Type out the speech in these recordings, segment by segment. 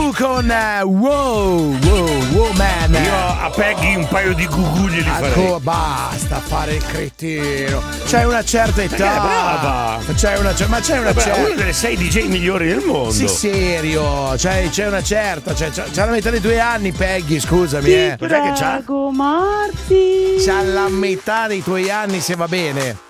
Goo con Wow Man. Io a Peggy un paio di gugù glieli farei. Basta fare il cretino. C'hai una certa età. Brava. C'hai una certa. Una delle 6 DJ migliori del mondo. Sì, serio. C'è una certa. C'ha la metà dei tuoi anni, Peggy, scusami. Ti Cos'è che c'ha? prego, Marti. C'ha la metà dei tuoi anni, se va bene.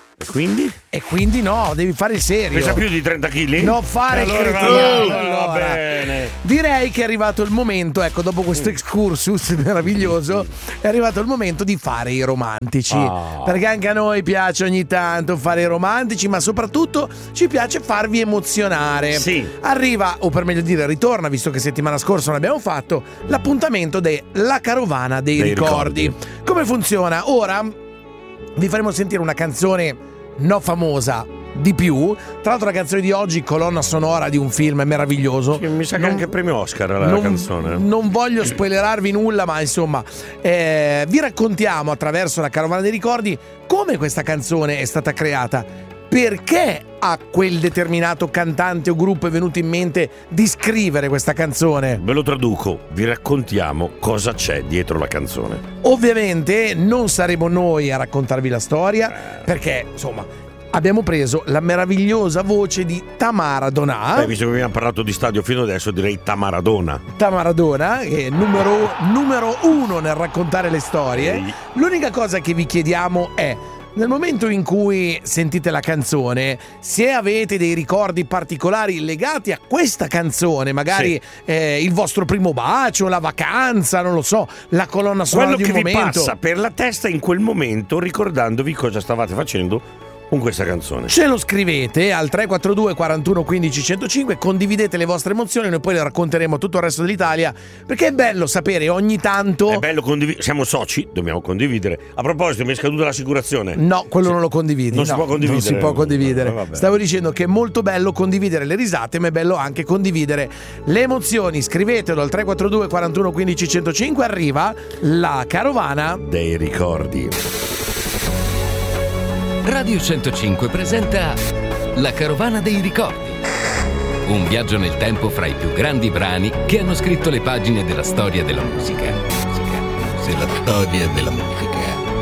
E quindi no, devi fare il serio. Pesa più di 30 kg? Non fare il allora, cretino. va bene. Direi che è arrivato il momento, ecco, dopo questo excursus meraviglioso, è arrivato il momento di fare i romantici. Perché anche a noi piace ogni tanto fare i romantici, ma soprattutto ci piace farvi emozionare. Sì. Arriva, o per meglio dire ritorna, visto che settimana scorsa non abbiamo fatto, l'appuntamento della carovana dei ricordi. Come funziona? Ora vi faremo sentire una canzone no famosa di più. Tra l'altro la canzone di oggi, colonna sonora di un film meraviglioso. Sì, mi sa che anche premio Oscar la canzone. Non voglio spoilerarvi nulla, ma insomma vi raccontiamo attraverso la carovana dei ricordi come questa canzone è stata creata, perché a quel determinato cantante o gruppo è venuto in mente di scrivere questa canzone. Ve lo traduco, vi raccontiamo cosa c'è dietro la canzone. Ovviamente non saremo noi a raccontarvi la storia, perché insomma abbiamo preso la meravigliosa voce di Tamara Donà. Visto che abbiamo parlato di stadio fino adesso, direi Tamaradona. Tamaradona, che è numero uno nel raccontare le storie. L'unica cosa che vi chiediamo è: nel momento in cui sentite la canzone, se avete dei ricordi particolari legati a questa canzone, magari il vostro primo bacio, la vacanza, non lo so, la colonna sonora di un momento, quello che vi passa per la testa in quel momento, ricordandovi cosa stavate facendo con questa canzone, ce lo scrivete al 342 41 15 105, condividete le vostre emozioni, noi poi le racconteremo a tutto il resto dell'Italia, perché è bello sapere ogni tanto. È bello condividere, siamo soci, dobbiamo condividere. A proposito, mi è scaduta l'assicurazione. No, quello non lo condividi. Non si può condividere. Non si può condividere. Stavo dicendo che è molto bello condividere le risate, ma è bello anche condividere le emozioni. Scrivetelo al 342 41 15 105, arriva la carovana dei ricordi. Radio 105 presenta La carovana dei ricordi. Un viaggio nel tempo fra i più grandi brani che hanno scritto le pagine della storia della musica. Se la storia della musica.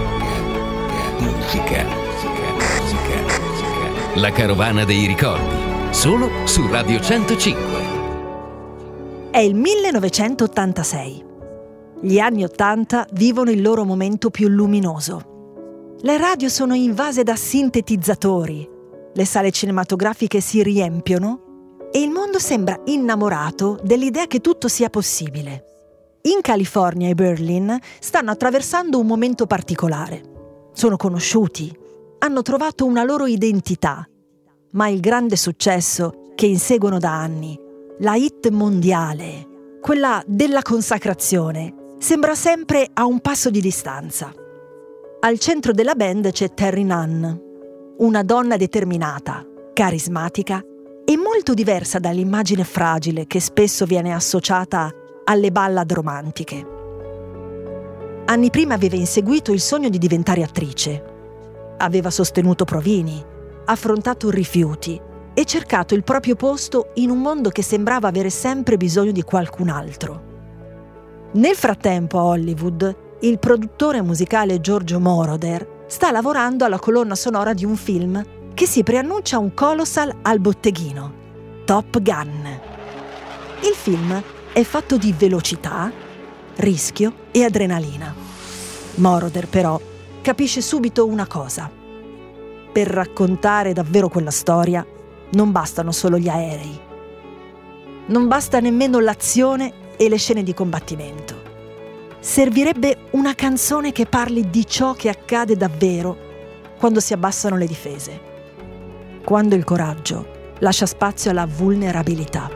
La carovana dei ricordi. Solo su Radio 105. È il 1986. Gli anni '80 vivono il loro momento più luminoso. Le radio sono invase da sintetizzatori, le sale cinematografiche si riempiono e il mondo sembra innamorato dell'idea che tutto sia possibile. In California e Berlin stanno attraversando un momento particolare. Sono conosciuti, hanno trovato una loro identità, ma il grande successo che inseguono da anni, la hit mondiale, quella della consacrazione, sembra sempre a un passo di distanza. Al centro della band c'è Terry Nunn, una donna determinata, carismatica e molto diversa dall'immagine fragile che spesso viene associata alle ballad romantiche. Anni prima aveva inseguito il sogno di diventare attrice. Aveva sostenuto provini, affrontato rifiuti e cercato il proprio posto in un mondo che sembrava avere sempre bisogno di qualcun altro. Nel frattempo a Hollywood, il produttore musicale Giorgio Moroder sta lavorando alla colonna sonora di un film che si preannuncia un colossal al botteghino, Top Gun. Il film è fatto di velocità, rischio e adrenalina. Moroder però capisce subito una cosa: per raccontare davvero quella storia non bastano solo gli aerei, non basta nemmeno l'azione e le scene di combattimento. Servirebbe una canzone che parli di ciò che accade davvero quando si abbassano le difese, quando il coraggio lascia spazio alla vulnerabilità.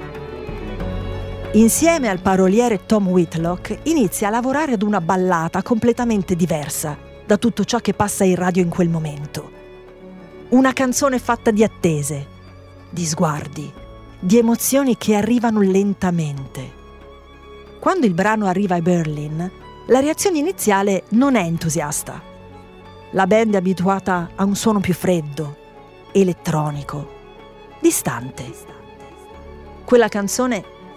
Insieme al paroliere Tom Whitlock inizia a lavorare ad una ballata completamente diversa da tutto ciò che passa in radio in quel momento. Una canzone fatta di attese, di sguardi, di emozioni che arrivano lentamente. Quando il brano arriva a Berlin, la reazione iniziale non è entusiasta. La band è abituata a un suono più freddo, elettronico, distante. Quella canzone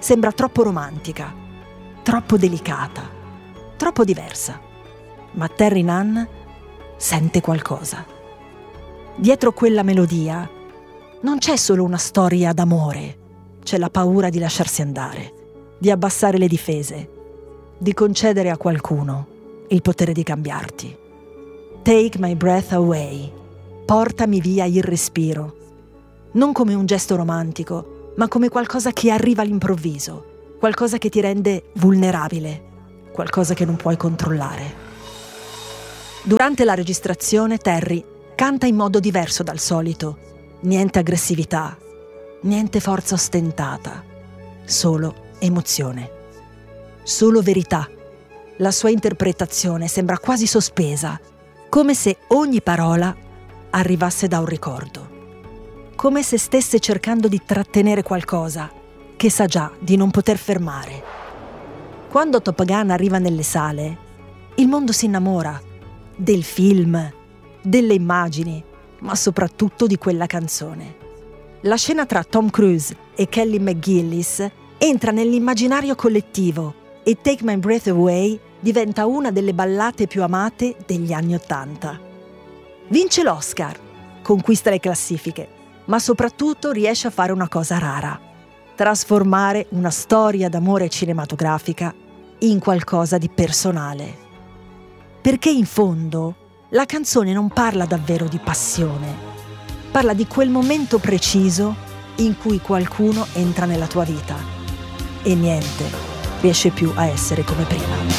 sembra troppo romantica, troppo delicata, troppo diversa. Ma Terry Nunn sente qualcosa. Dietro quella melodia non c'è solo una storia d'amore, c'è la paura di lasciarsi andare, di abbassare le difese, di concedere a qualcuno il potere di cambiarti. Take my breath away, portami via il respiro, non come un gesto romantico, ma come qualcosa che arriva all'improvviso, qualcosa che ti rende vulnerabile, qualcosa che non puoi controllare. Durante la registrazione Terry canta in modo diverso dal solito, niente aggressività, niente forza ostentata, solo emozione, solo verità. La sua interpretazione sembra quasi sospesa, come se ogni parola arrivasse da un ricordo, come se stesse cercando di trattenere qualcosa che sa già di non poter fermare. Quando Top Gun arriva nelle sale, il mondo si innamora del film, delle immagini, ma soprattutto di quella canzone. La scena tra Tom Cruise e Kelly McGillis entra nell'immaginario collettivo e Take My Breath Away diventa una delle ballate più amate degli anni '80. Vince l'Oscar, conquista le classifiche, ma soprattutto riesce a fare una cosa rara: trasformare una storia d'amore cinematografica in qualcosa di personale. Perché in fondo la canzone non parla davvero di passione, parla di quel momento preciso in cui qualcuno entra nella tua vita e niente riesce più a essere come prima.